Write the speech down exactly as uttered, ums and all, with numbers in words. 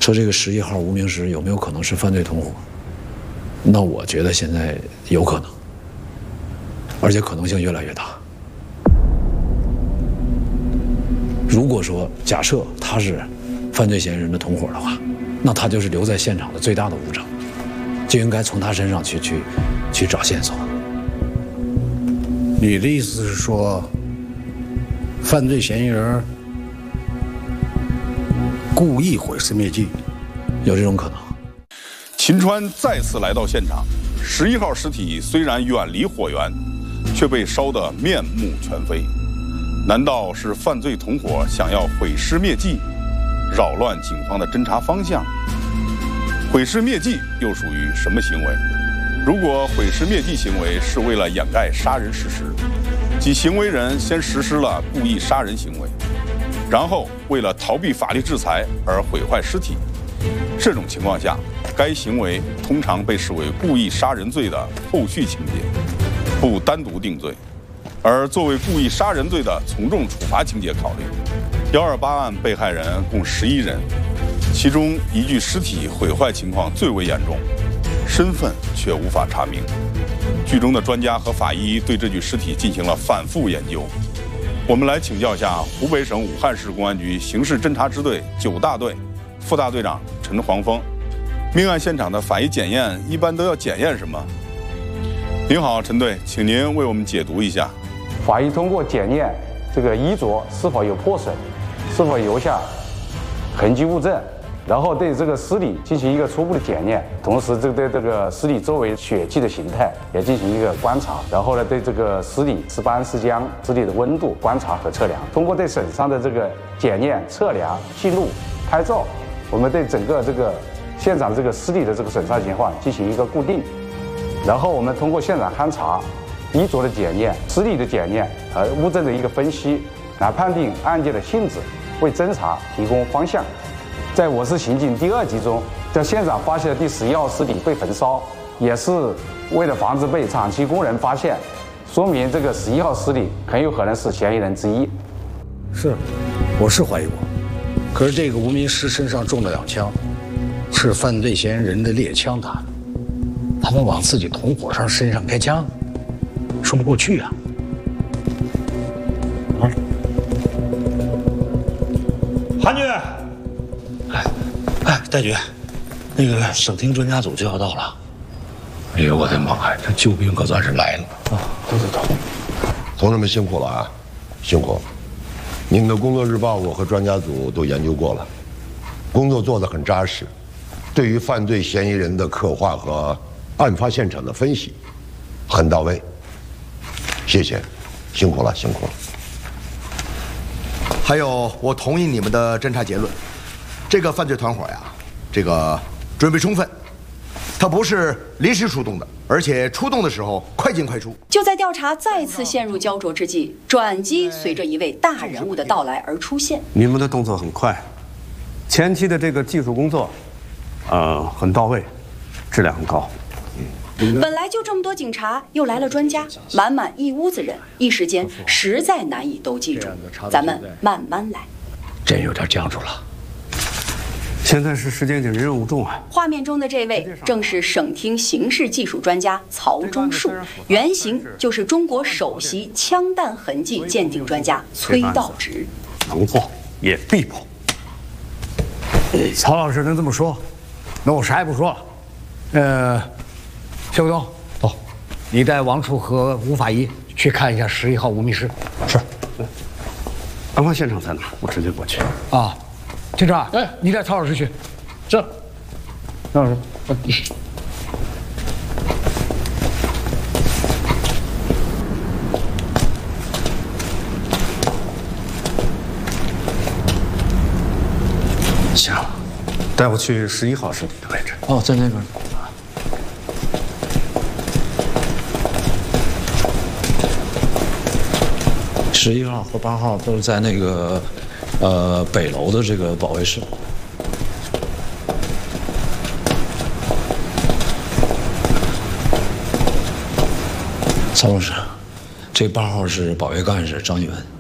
说这个十一号无名氏有没有可能是犯罪同伙？那我觉得现在有可能，而且可能性越来越大。如果说假设他是犯罪嫌疑人的同伙的话，那他就是留在现场的最大的物证，就应该从他身上去去去找线索。 你的意思是说，犯罪嫌疑人故意毁尸灭迹？ 有这种可能。 秦川再次来到现场，十一号尸体虽然远离火源，却被烧得面目全非。难道是犯罪同伙想要毁尸灭迹，扰乱警方的侦查方向？毁尸灭迹又属于什么行为？如果毁尸灭迹行为是为了掩盖杀人事实，即行为人先实施了故意杀人行为，然后为了逃避法律制裁而毁坏尸体，这种情况下，该行为通常被视为故意杀人罪的后续情节，不单独定罪。而作为故意杀人罪的从重处罚情节考虑，幺二八案被害人共十一人，其中一具尸体毁坏情况最为严重，身份却无法查明。剧中的专家和法医对这具尸体进行了反复研究。我们来请教一下湖北省武汉市公安局刑事侦查支队九大队副大队长陈黄峰，命案现场的法医检验一般都要检验什么？您好，陈队，请您为我们解读一下。 法医通过检验这个衣着是否有破损，是否留下痕迹物证，然后对这个尸体进行一个初步的检验，同时这个对这个尸体周围血迹的形态也进行一个观察，然后呢对这个尸体是斑是浆、尸体的温度观察和测量。通过对损伤的这个检验、测量、记录、拍照，我们对整个这个现场这个尸体的这个损伤情况进行一个固定，然后我们通过现场勘查、衣着的检验、尸体的检验和物证的一个分析，来判定案件的性质，为侦查提供方向。在《我市刑警》第二集中，在现场发现的第十一号尸体被焚烧，也是为了防止被厂区工人发现，说明这个十一号尸体很有可能是嫌疑人之一。 是，我是怀疑过，可是这个无名氏身上中了两枪，是犯罪嫌疑人的猎枪打的，他们往自己同伙上身上开枪，说不过去啊！啊， 韩局，哎哎，戴局，那个省厅专家组就要到了。 哎呦我的妈呀，这救兵可算是来了啊！ 走走走， 同志们辛苦了啊，辛苦！你们的工作日报我和专家组都研究过了，工作做得很扎实，对于犯罪嫌疑人的刻画和案发现场的分析很到位。谢谢，辛苦了，辛苦了。 还有，我同意你们的侦查结论，这个犯罪团伙呀，这个准备充分，他不是临时出动的，而且出动的时候快进快出。 就在调查再次陷入焦灼之际，转机随着一位大人物的到来而出现。 你们的动作很快，前期的这个技术工作，呃，很到位，质量很高。 本来就这么多警察，又来了专家，满满一屋子人，一时间实在难以都记住。咱们慢慢来。 真有点僵住了。 现在是时间紧，任务重啊！ 画面中的这位正是省厅刑事技术专家曹忠树，原型就是中国首席枪弹痕迹鉴定专家崔道直。 能破也必破。 曹老师能这么说，那我啥也不说了。呃。肖国东，走，你带王处和吴法医去看一下十一号无名氏。 是。案发现场在哪？我直接过去。 啊，厅长，哎，你带曹老师去。 这， 曹老师， 行，带我去十一号尸体的位置。 哦，在那边。十一号和八号都是在那个，呃，北楼的这个保卫室。曹老师，这八号是保卫干事张一文。